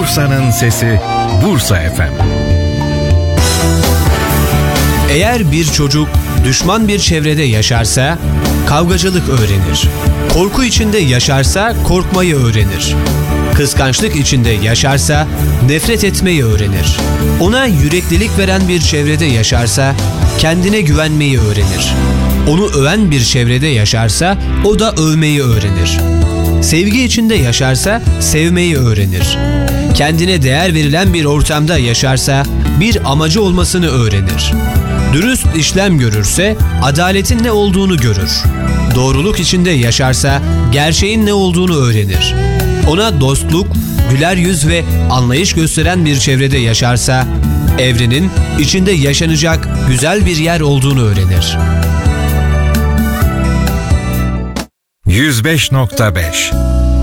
Bursa'nın sesi Bursa FM. Eğer bir çocuk düşman bir çevrede yaşarsa kavgacılık öğrenir. Korku içinde yaşarsa korkmayı öğrenir. Kıskançlık içinde yaşarsa nefret etmeyi öğrenir. Ona yüreklilik veren bir çevrede yaşarsa kendine güvenmeyi öğrenir. Onu öven bir çevrede yaşarsa o da övmeyi öğrenir. Sevgi içinde yaşarsa sevmeyi öğrenir. Kendine değer verilen bir ortamda yaşarsa bir amacı olmasını öğrenir. Dürüst işlem görürse adaletin ne olduğunu görür. Doğruluk içinde yaşarsa gerçeğin ne olduğunu öğrenir. Ona dostluk, güler yüz ve anlayış gösteren bir çevrede yaşarsa evrenin içinde yaşanacak güzel bir yer olduğunu öğrenir. 105.5